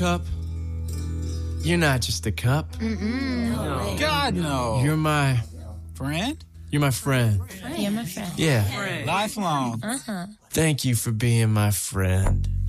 Cup. You're not just a cup. No. God, no. You're my... Friend? You're my friend. You're my friend. Yeah. Friend. Lifelong. Thank you for being my friend.